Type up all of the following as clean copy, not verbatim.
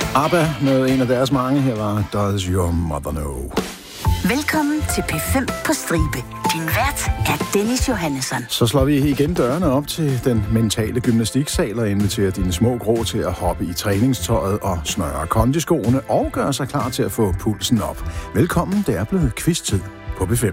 ABBA med en af deres mange. Her var Does Your Mother Know. Velkommen til P5 på stribe. Din vært er Dennis Johannesson. Så slår vi igen dørene op til den mentale gymnastiksal og inviterer dine små grå til at hoppe i træningstøjet og snøre kondiskoene og gøre sig klar til at få pulsen op. Velkommen, det er blevet quiz-tid på P5.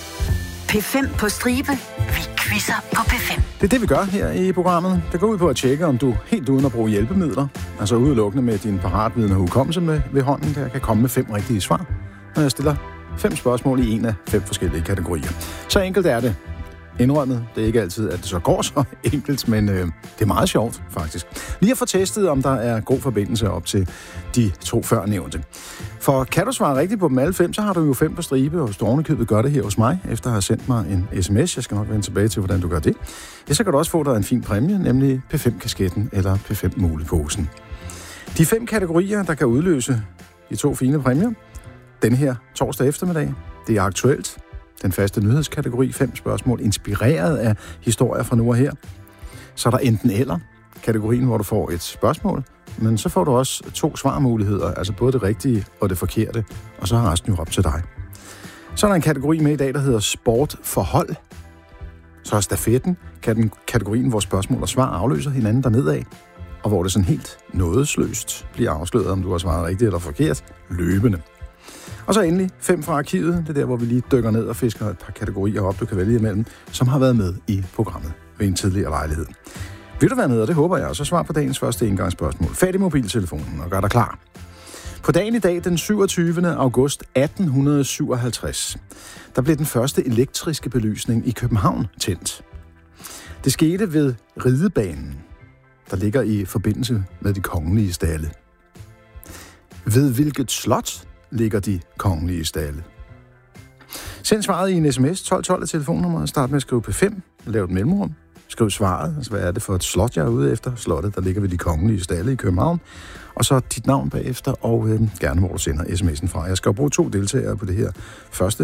P5 på stribe. Vi quizzer på P5. Det er det, vi gør her i programmet. Det går ud på at tjekke, om du helt uden at bruge hjælpemidler, altså udelukkende med din paratviden og hukommelse med ved hånden, der kan komme med 5 rigtige svar, når jeg stiller 5 spørgsmål i en af 5 forskellige kategorier. Så enkelt er det. Indrømmet, det er ikke altid, at det så går så enkelt, men det er meget sjovt, faktisk. Lige at få testet, om der er god forbindelse op til de 2 førnævnte. For kan du svare rigtigt på dem alle 5, så har du jo 5 på stribe, og hvis du ovenikøbet gør det her hos mig, efter at have sendt mig en sms, jeg skal nok vende tilbage til, hvordan du gør det, ja, så kan du også få dig en fin præmie, nemlig P5-kasketten eller P5-muleposen. De 5 kategorier, der kan udløse de 2 fine præmier, den her torsdag eftermiddag, det er aktuelt. Den faste nyhedskategori, 5 spørgsmål, inspireret af historier fra nu og her. Så er der enten eller, kategorien, hvor du får et spørgsmål, men så får du også 2 svarmuligheder, altså både det rigtige og det forkerte, og så har resten jo op til dig. Så er der en kategori med i dag, der hedder sport for hold. Så er stafetten, kategorien, hvor spørgsmål og svar afløser hinanden dernedad, og hvor det sådan helt nådesløst bliver afsløret, om du har svaret rigtigt eller forkert, løbende. Og så endelig 5 fra arkivet. Det er der, hvor vi lige dykker ned og fisker et par kategorier op, du kan vælge imellem, som har været med i programmet ved en tidligere lejlighed. Vil du være med, og det håber jeg, og så svar på dagens første engangsspørgsmål. Fat i mobiltelefonen og gør dig klar. På dagen i dag, den 27. august 1857, der blev den første elektriske belysning i København tændt. Det skete ved Ridebanen, der ligger i forbindelse med de kongelige stalde. Ved hvilket slot ligger de kongelige stalde? Send svaret i en sms, 1212 af telefonnummeret, start med at skrive P5, lav et mellemrum, skriv svaret, altså hvad er det for et slot, jeg er ude efter, slottet, der ligger ved de kongelige stalde i København, og så dit navn bagefter, og gerne hvor du sender sms'en fra. Jeg skal jo bruge 2 deltagere på det her første